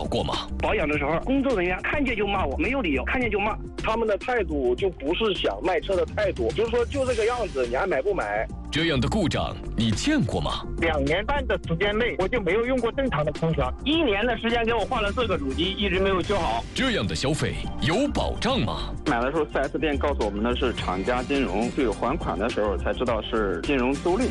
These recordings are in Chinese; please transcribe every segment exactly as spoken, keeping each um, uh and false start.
过吗？ 保养的时候，工作人员看见就骂我，没有理由，看见就骂。 他们的态度就不是想卖车的态度，就是说就这个样子，你还买不买？ 这样的故障你见过吗？ 两年半的时间内，我就没有用过正常的空调。 一年的时间给我换了四个主机，一直没有修好。 这样的消费有保障吗？ 买的时候 四 S 店告诉我们的是厂家金融，对还款的时候才知道是金融租赁。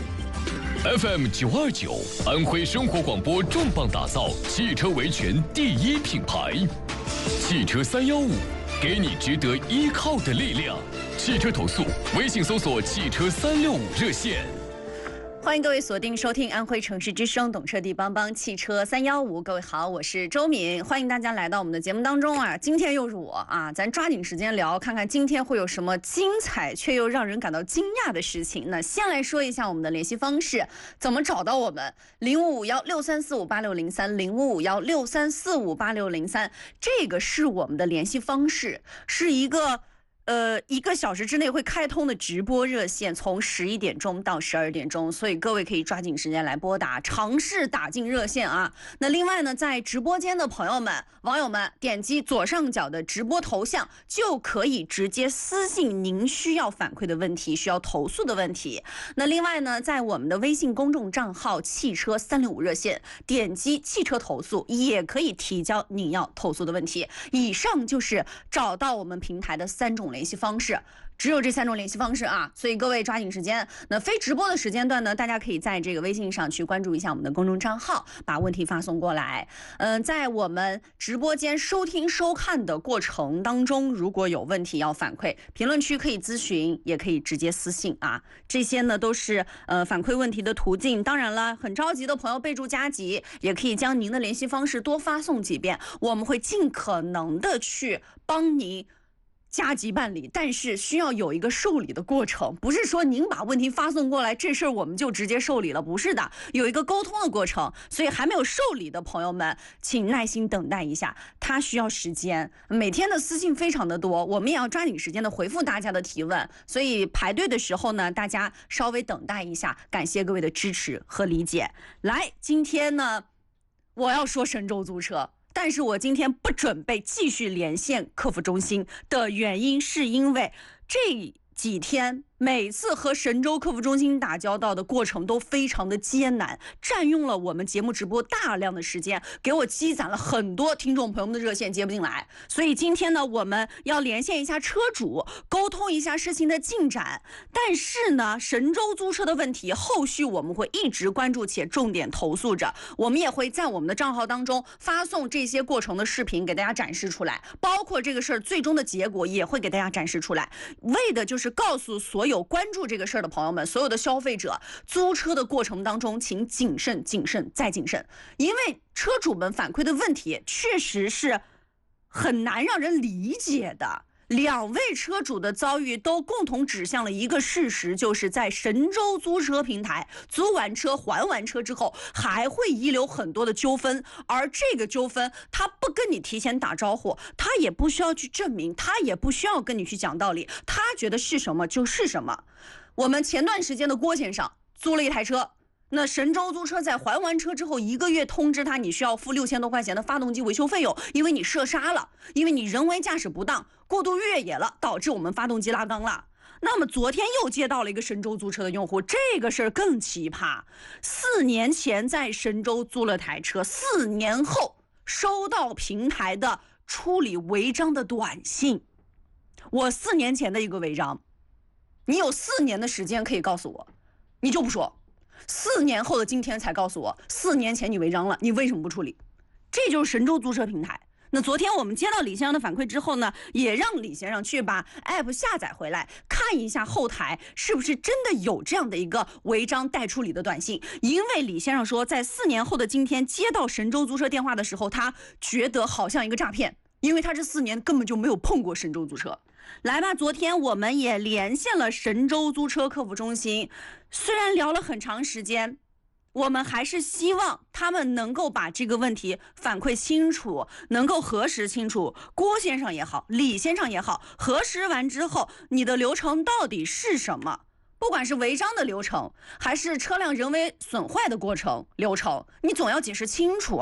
F M 九二九，安徽生活广播重磅打造汽车维权第一品牌，汽车三幺五，给你值得依靠的力量。汽车投诉，微信搜索汽车三六五热线。 欢迎各位锁定收听安徽城市之声，懂车帝帮帮汽车三幺五。各位好，我是周敏，欢迎大家来到我们的节目当中啊。今天又是我啊，咱抓紧时间聊，看看今天会有什么精彩却又让人感到惊讶的事情。那先来说一下我们的联系方式，怎么找到我们？零五五幺六三四五八六零三，零五五幺六三四五八六零三，这个是我们的联系方式，是一个。呃，一个小时之内会开通的直播热线，从十一点钟到十二点钟，所以各位可以抓紧时间来拨打，尝试打进热线啊。那另外呢，在直播间的朋友们、网友们，点击左上角的直播头像，就可以直接私信您需要反馈的问题、需要投诉的问题。那另外呢，在我们的微信公众账号“汽车三六五热线”，点击汽车投诉，也可以提交您要投诉的问题。以上就是找到我们平台的三种联系方式，只有这三种联系方式啊，所以各位抓紧时间。那非直播的时间段呢，大家可以在这个微信上去关注一下我们的公众账号，把问题发送过来。嗯、呃，在我们直播间收听收看的过程当中，如果有问题要反馈，评论区可以咨询，也可以直接私信啊。这些呢都是呃反馈问题的途径。当然了，很着急的朋友备注加急，也可以将您的联系方式多发送几遍，我们会尽可能的去帮您加急办理，但是需要有一个受理的过程，不是说您把问题发送过来，这事儿我们就直接受理了，不是的，有一个沟通的过程。所以还没有受理的朋友们，请耐心等待一下，它需要时间。每天的私信非常的多，我们也要抓紧时间的回复大家的提问，所以排队的时候呢，大家稍微等待一下，感谢各位的支持和理解。来，今天呢，我要说神州租车。但是我今天不准备继续连线客服中心的原因，是因为这几天每次和神州客服中心打交道的过程都非常的艰难，占用了我们节目直播大量的时间，给我积攒了很多听众朋友们的热线接不进来。所以今天呢，我们要连线一下车主，沟通一下事情的进展。但是呢，神州租车的问题后续我们会一直关注且重点投诉着，我们也会在我们的账号当中发送这些过程的视频给大家展示出来，包括这个事儿最终的结果也会给大家展示出来，为的就是告诉所有有关注这个事儿的朋友们，所有的消费者，租车的过程当中请谨慎谨慎再谨慎，因为车主们反馈的问题确实是很难让人理解的。两位车主的遭遇都共同指向了一个事实，就是在神州租车平台租完车还完车之后，还会遗留很多的纠纷，而这个纠纷他不跟你提前打招呼，他也不需要去证明，他也不需要跟你去讲道理，他觉得是什么就是什么。我们前段时间的郭先生租了一台车，那神州租车在还完车之后一个月通知他，你需要付六千多块钱的发动机维修费用，因为你涉刹了，因为你人为驾驶不当，过度越野了，导致我们发动机拉缸了。那么昨天又接到了一个神州租车的用户，这个事儿更奇葩。四年前在神州租了台车，四年后收到平台的处理违章的短信。我四年前的一个违章，你有四年的时间可以告诉我，你就不说。四年后的今天才告诉我，四年前你违章了，你为什么不处理？这就是神州租车平台。那昨天我们接到李先生的反馈之后呢，也让李先生去把 app 下载回来，看一下后台是不是真的有这样的一个违章待处理的短信。因为李先生说，在四年后的今天接到神州租车电话的时候，他觉得好像一个诈骗，因为他这四年根本就没有碰过神州租车。来吧，昨天我们也连线了神州租车客服中心，虽然聊了很长时间，我们还是希望他们能够把这个问题反馈清楚，能够核实清楚。郭先生也好，李先生也好，核实完之后，你的流程到底是什么？不管是违章的流程，还是车辆人为损坏的过程流程，你总要解释清楚啊。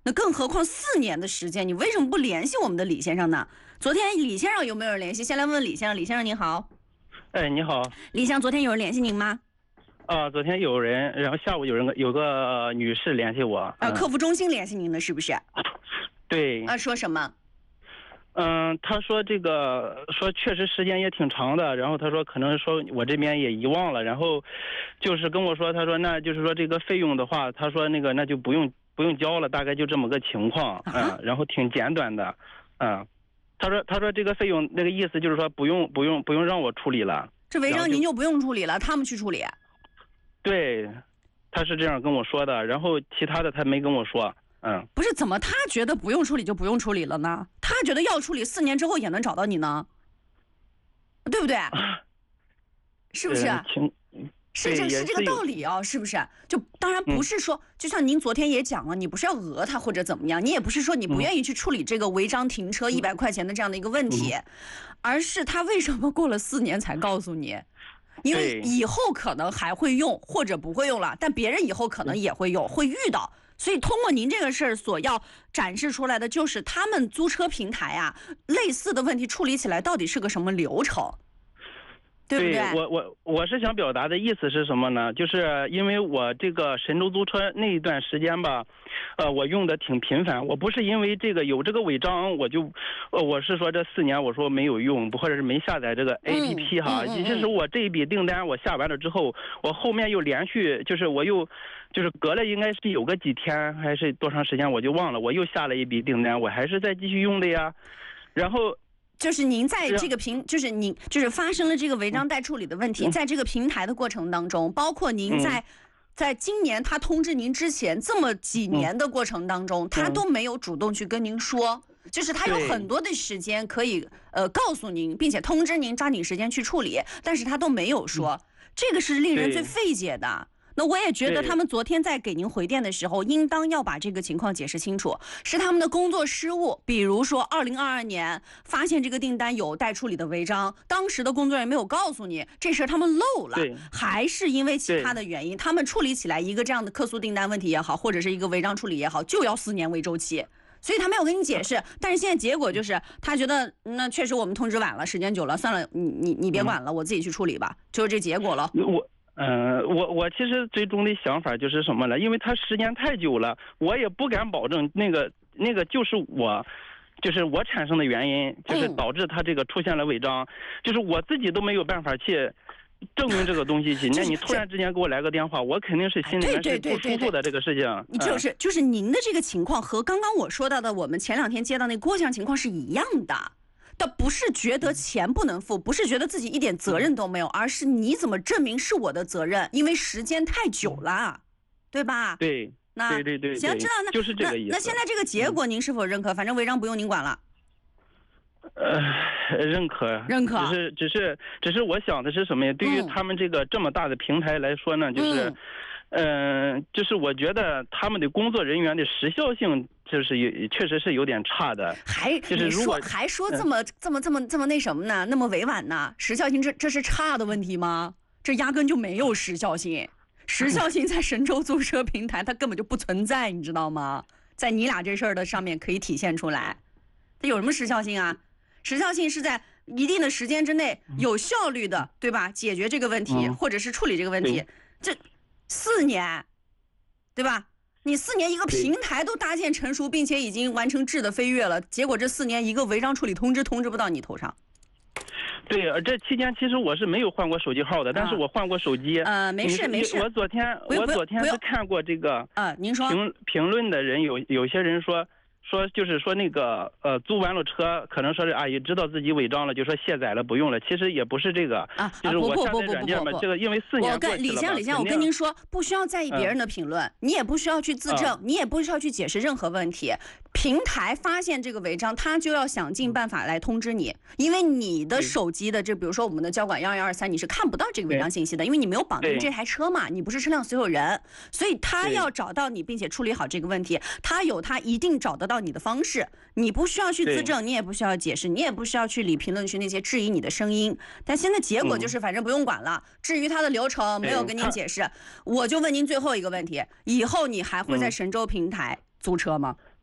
那更何况四年的时间，你为什么不联系我们的李先生呢？昨天李先生有没有人联系？先来问问李先生。李先生您好。 哎，你好。 李先生，昨天有人联系您吗？ 啊，昨天有人，然后下午有人有个女士联系我。啊、 呃，客服中心联系您的是不是？ 对。 啊，说什么？ 嗯，他说这个说确实时间也挺长的，然后他说可能说我这边也遗忘了，然后就是跟我说，他说那就是说这个费用的话，他说那个那就不用不用交了，大概就这么个情况，嗯、啊，然后挺简短的，嗯，他说他说这个费用那个意思就是说不用不用不用让我处理了， 这违章您就不用处理了，他们去处理。 对，他是这样跟我说的，然后其他的他没跟我说。嗯， 不是，怎么他觉得不用处理就不用处理了呢？他觉得要处理，四年之后也能找到你呢，对不对？是不是？ 呃、 是这是这个道理啊，是不是？就当然不是说，嗯、就像您昨天也讲了，你不是要讹他或者怎么样，你也不是说你不愿意去处理这个违章停车一百块钱的这样的一个问题，嗯、而是他为什么过了四年才告诉你？因为以后可能还会用或者不会用了，但别人以后可能也会用，会遇到。所以通过您这个事儿所要展示出来的，就是他们租车平台啊，类似的问题处理起来到底是个什么流程，对不对？ 对，我我我是想表达的意思是什么呢？就是因为我这个神州租车那一段时间吧，呃，我用的挺频繁。我不是因为这个有这个违章，我就，呃，我是说这四年我说没有用，或者是没下载这个 A P P 哈。嗯嗯嗯、其实我这一笔订单我下完了之后，我后面又连续就是我又。就是隔了应该是有个几天还是多长时间我就忘了，我又下了一笔订单，我还是在继续用的呀。然后就是您在这个平，就是您就是发生了这个违章待处理的问题，嗯、在这个平台的过程当中，包括您在、嗯、在今年他通知您之前这么几年的过程当中，嗯、他都没有主动去跟您说，就是他有很多的时间可以呃告诉您，并且通知您抓紧时间去处理，但是他都没有说，嗯、这个是令人最费解的。那我也觉得他们昨天在给您回电的时候，应当要把这个情况解释清楚，是他们的工作失误。比如说，二零二二年发现这个订单有待处理的违章，当时的工作人员没有告诉你，这事儿他们漏了，还是因为其他的原因，他们处理起来一个这样的客诉订单问题也好，或者是一个违章处理也好，就要四年为周期。所以他没有跟你解释，但是现在结果就是他觉得那确实我们通知晚了，时间久了，算了，你你你别管了，我自己去处理吧，就是这结果了。 我。嗯、呃，我我其实最终的想法就是什么呢？因为他时间太久了，我也不敢保证那个那个就是我，就是我产生的原因，就是导致他这个出现了违章，嗯、就是我自己都没有办法去证明这个东西去。那你突然之间给我来个电话，我肯定是心里面是不舒服的这个事情。 你就是就是您的这个情况和刚刚我说到的我们前两天接到那郭先生情况是一样的。他不是觉得钱不能付，不是觉得自己一点责任都没有，而是你怎么证明是我的责任？因为时间太久了，对吧？ 对， 那对对对， 行，知道那就是这个意思。 那, 那现在这个结果您是否认可？反正违章不用您管了。 呃，认可， 认可。 只是只是只是我想的是什么呀？对于他们这个这么大的平台来说呢，就是。嗯嗯、呃，就是我觉得他们的工作人员的时效性就是有，确实是有点差的。 还就是如果还说这么、嗯、这么这么这么那什么呢？那么委婉呢？时效性这这是差的问题吗？这压根就没有时效性，时效性在神州租车平台它根本就不存在，你知道吗？在你俩这事儿的上面可以体现出来，它有什么时效性啊？时效性是在一定的时间之内有效率的，对吧？解决这个问题、嗯、或者是处理这个问题，这。四年，对吧？你四年一个平台都搭建成熟，并且已经完成质的飞跃了，结果这四年一个违章处理通知通知不到你头上。 对，这期间其实我是没有换过手机号的，啊、但是我换过手机。 呃，没事没事。 我昨天我昨天是看过这个啊，您说评评论的人有有些人说。说就是说那个呃租完了车，可能说是阿姨知道自己违章了，就说卸载了不用了。其实也不是这个啊， 就是我下载软件嘛，这个因为四年过去了。我跟李先生，李先生，我跟您说，不需要在意别人的评论，嗯、你也不需要去自证，嗯、你也不需要去解释任何问题。平台发现这个违章，他就要想尽办法来通知你，因为你的手机的这，比如说我们的交管幺幺二三，你是看不到这个违章信息的，因为你没有绑定这台车嘛，你不是车辆所有人，所以他要找到你，并且处理好这个问题，他有他一定找得到你的方式。你不需要去自证，你也不需要解释，你也不需要去理评论区那些质疑你的声音。但现在结果就是，反正不用管了。嗯、至于他的流程，没有跟您解释，我就问您最后一个问题：以后你还会在神州平台租车吗？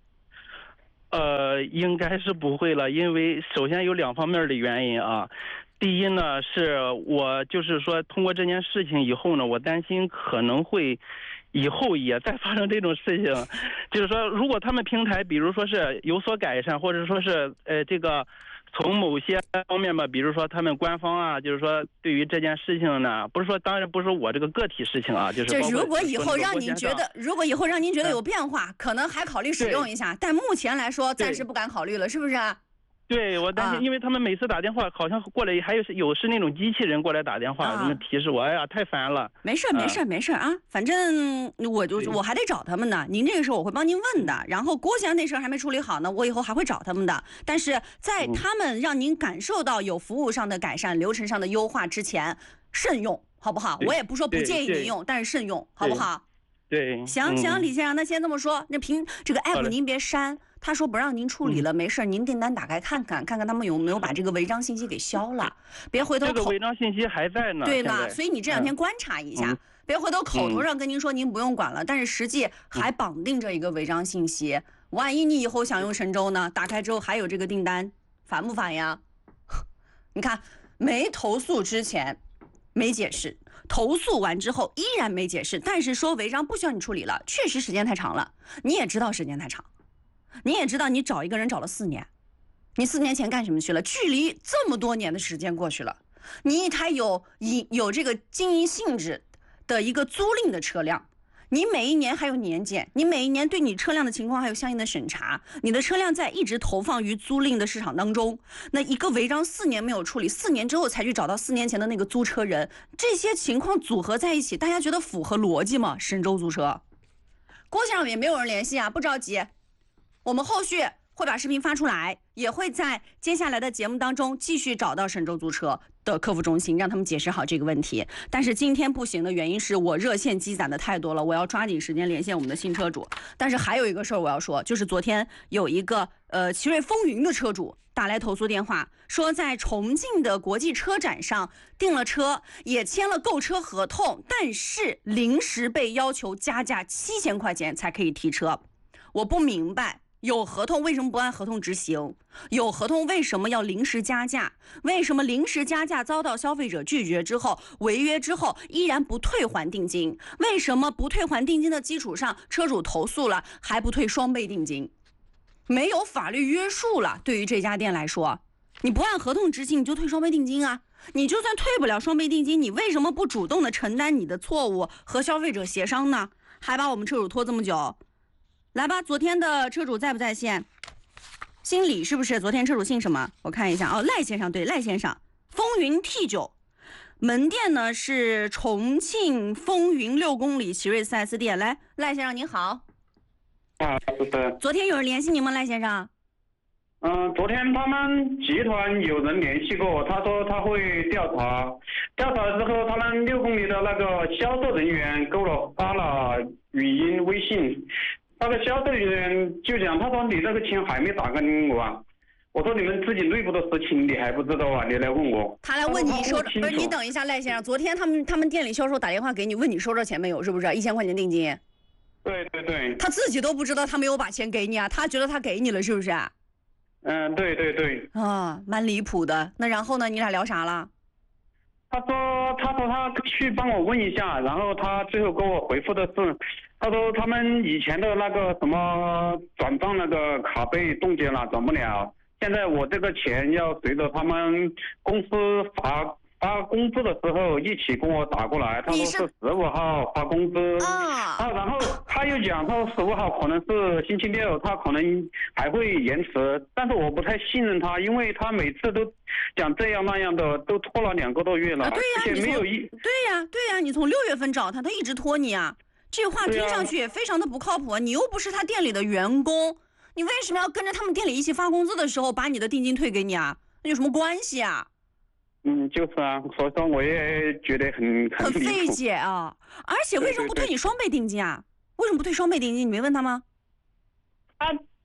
呃，应该是不会了，因为首先有两方面的原因啊。第一呢，是我就是说通过这件事情以后呢，我担心可能会以后也再发生这种事情。就是说，如果他们平台比如说是有所改善，或者说是呃这个从某些方面吧，比如说他们官方啊，就是说对于这件事情呢，不是说当然不是我这个个体事情啊，就是这如果以后让您觉得，如果以后让您觉得有变化，可能还考虑使用一下，但目前来说暂时不敢考虑了，是不是啊？ 对，我担心，因为他们每次打电话，好像过来还有有是那种机器人过来打电话，那、啊、提示我，哎呀，太烦了。 没事没事没事啊，反正我就我还得找他们呢。您这个事我会帮您问的。然后郭先生那事儿还没处理好呢，我以后还会找他们的。但是在他们让您感受到有服务上的改善、流程上的优化之前，慎用，好不好？我也不说不建议您用，但是慎用，好不好？ 对。 行行，李先生，那先这么说，那凭这个 app 您别删。他说不让您处理了，嗯、没事，您订单打开看看，看看他们有没有把这个违章信息给消了，别回头口。 这个违章信息还在呢。 对了，所以你这两天观察一下，嗯、别回头口头上跟您说您不用管了，嗯、但是实际还绑定着一个违章信息。嗯、万一你以后想用神州呢，打开之后还有这个订单，烦不烦呀？你看，没投诉之前没解释，投诉完之后依然没解释，但是说违章不需要你处理了，确实时间太长了，你也知道时间太长。你也知道，你找一个人找了四年，你四年前干什么去了？距离这么多年的时间过去了，你一台有有这个经营性质的一个租赁的车辆，你每一年还有年检，你每一年对你车辆的情况还有相应的审查，你的车辆在一直投放于租赁的市场当中，那一个违章四年没有处理，四年之后才去找到四年前的那个租车人，这些情况组合在一起，大家觉得符合逻辑吗？神州租车，郭先生也没有人联系啊，不着急。我们后续会把视频发出来，也会在接下来的节目当中继续找到神州租车的客服中心，让他们解释好这个问题。但是今天不行的原因是我热线积攒的太多了，我要抓紧时间连线我们的新车主。但是还有一个事儿我要说，就是昨天有一个呃奇瑞风云的车主打来投诉电话，说在重庆的国际车展上订了车，也签了购车合同，但是临时被要求加价七千块钱才可以提车。我不明白。有合同为什么不按合同执行？有合同为什么要临时加价？为什么临时加价遭到消费者拒绝之后，违约之后依然不退还定金？为什么不退还定金的基础上，车主投诉了还不退双倍定金？没有法律约束了，对于这家店来说，你不按合同执行，你就退双倍定金啊！你就算退不了双倍定金，你为什么不主动的承担你的错误和消费者协商呢？还把我们车主拖这么久？来吧，昨天的车主在不在线？姓李是不是？昨天车主姓什么？我看一下哦，赖先生，对，赖先生。风云 T 九，门店呢是重庆风云六公里奇瑞 四 S 店。来，赖先生您好。 啊，是的。 昨天有人联系您吗，赖先生？ 嗯、呃，昨天他们集团有人联系过，他说他会调查，调查之后，他们六公里的那个销售人员给我发了语音微信。那个销售人员就讲，他说你这个钱还没打给我啊，我说你们自己内部的事情你还不知道啊，你来问我。 他来问你收着，不是你等一下，赖先生，昨天他们他们店里销售打电话给你，问你收着钱没有，是不是一千块钱定金？ 对对对。 他自己都不知道他没有把钱给你啊，他觉得他给你了，是不是？ 嗯，对对对。 啊，蛮离谱的。那然后呢？你俩聊啥了？ 他说他说他去帮我问一下，然后他最后给我回复的是。他说他们以前的那个什么转账那个卡被冻结了，转不了。现在我这个钱要随着他们公司发发工资的时候一起跟我打过来。他说是十五号发工资啊，啊，然后他又讲他说十五号可能是星期六，他可能还会延迟，但是我不太信任他，因为他每次都讲这样那样的，都拖了两个多月了， 啊、对呀、 而且没有一对呀、啊、对呀、啊，你从六月份找他，他一直拖你啊。这话听上去也非常的不靠谱啊！你又不是他店里的员工，你为什么要跟着他们店里一起发工资的时候把你的定金退给你啊？那有什么关系啊？ 嗯，就是啊，所以说我也觉得很很费解啊！而且为什么不退你双倍定金啊？为什么不退双倍定金？你没问他吗？ 他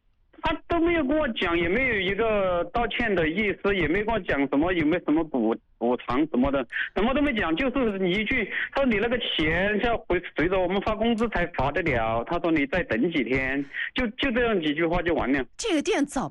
他都没有跟我讲，也没有一个道歉的意思，也没跟我讲什么有没有什么补补偿什么的，什么都没讲，就是你一句，他说你那个钱是要回随着我们发工资才发得了，他说你再等几天，就就这样几句话就完了。 这个店怎